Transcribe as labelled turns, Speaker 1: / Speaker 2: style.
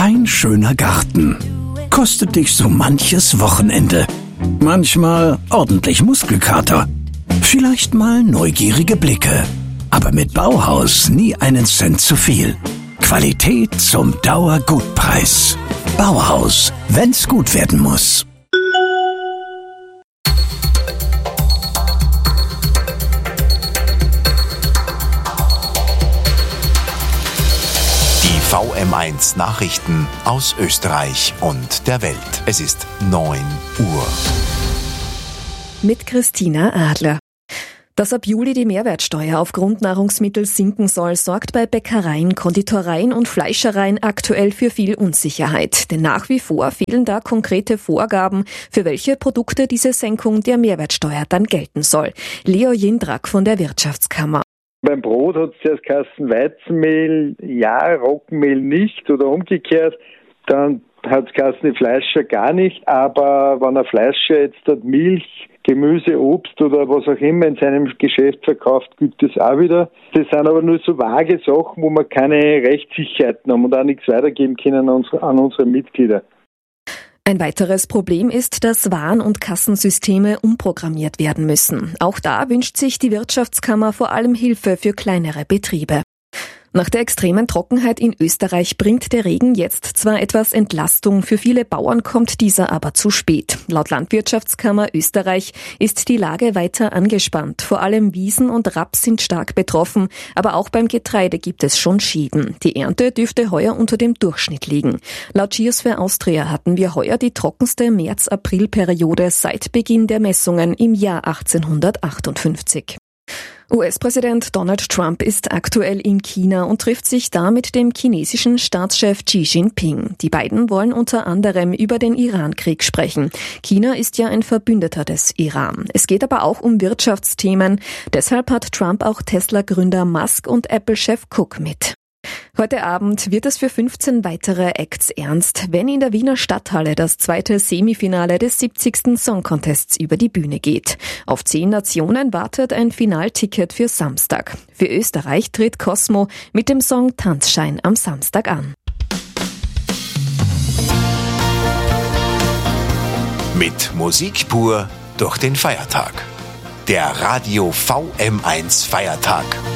Speaker 1: Dein schöner Garten kostet dich so manches Wochenende. Manchmal ordentlich Muskelkater. Vielleicht mal neugierige Blicke. Aber mit Bauhaus nie einen Cent zu viel. Qualität zum Dauergutpreis. Bauhaus, wenn's gut werden muss.
Speaker 2: VM1 Nachrichten aus Österreich und der Welt. Es ist 9 Uhr.
Speaker 3: Mit Christina Adler. Dass ab Juli die Mehrwertsteuer auf Grundnahrungsmittel sinken soll, sorgt bei Bäckereien, Konditoreien und Fleischereien aktuell für viel Unsicherheit. Denn nach wie vor fehlen da konkrete Vorgaben, für welche Produkte diese Senkung der Mehrwertsteuer dann gelten soll. Leo Jindrak von der Wirtschaftskammer.
Speaker 4: Beim Brot hat es zuerst geheißen Weizenmehl, ja, Roggenmehl nicht oder umgekehrt. Dann hat es geheißen Fleischer gar nicht. Aber wenn ein Fleischer jetzt dort Milch, Gemüse, Obst oder was auch immer in seinem Geschäft verkauft, gibt es auch wieder. Das sind aber nur so vage Sachen, wo wir keine Rechtssicherheiten haben und auch nichts weitergeben können an unsere Mitglieder.
Speaker 3: Ein weiteres Problem ist, dass Waren- und Kassensysteme umprogrammiert werden müssen. Auch da wünscht sich die Wirtschaftskammer vor allem Hilfe für kleinere Betriebe. Nach der extremen Trockenheit in Österreich bringt der Regen jetzt zwar etwas Entlastung, für viele Bauern kommt dieser aber zu spät. Laut Landwirtschaftskammer Österreich ist die Lage weiter angespannt. Vor allem Wiesen und Raps sind stark betroffen, aber auch beim Getreide gibt es schon Schäden. Die Ernte dürfte heuer unter dem Durchschnitt liegen. Laut Geosphere Austria hatten wir heuer die trockenste März-April-Periode seit Beginn der Messungen im Jahr 1858. US-Präsident Donald Trump ist aktuell in China und trifft sich da mit dem chinesischen Staatschef Xi Jinping. Die beiden wollen unter anderem über den Iran-Krieg sprechen. China ist ja ein Verbündeter des Iran. Es geht aber auch um Wirtschaftsthemen. Deshalb hat Trump auch Tesla-Gründer Musk und Apple-Chef Cook mit. Heute Abend wird es für 15 weitere Acts ernst, wenn in der Wiener Stadthalle das zweite Semifinale des 70. Song Contests über die Bühne geht. Auf 10 Nationen wartet ein Finalticket für Samstag. Für Österreich tritt Cosmo mit dem Song Tanzschein am Samstag an.
Speaker 2: Mit Musik pur durch den Feiertag. Der Radio VM1 Feiertag.